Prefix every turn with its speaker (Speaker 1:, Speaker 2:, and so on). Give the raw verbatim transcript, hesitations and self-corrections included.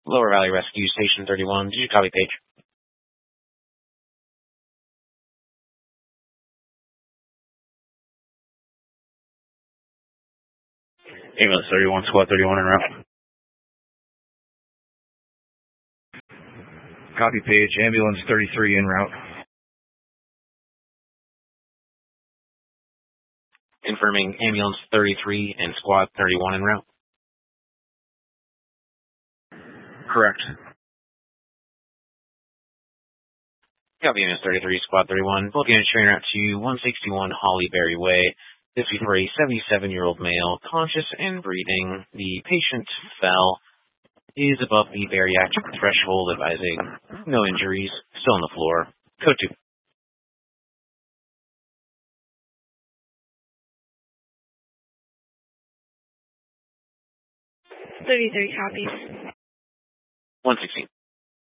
Speaker 1: Lower Valley Rescue, Station thirty-one. Did you copy, Paige?
Speaker 2: Ambulance thirty-one, Squad thirty-one en route. Copy, Page. Ambulance thirty-three en route.
Speaker 1: Confirming Ambulance thirty-three and Squad thirty-one en route.
Speaker 2: Correct.
Speaker 1: Copy, Ambulance thirty-three, Squad thirty-one. Looking at train route to one sixty-one Holly Berry Way. This is for a seventy-seven-year-old male, conscious and breathing. The patient fell, is above the bariatric threshold, advising no injuries, still on the floor. Code two.
Speaker 3: thirty-three copies.
Speaker 1: one sixteen.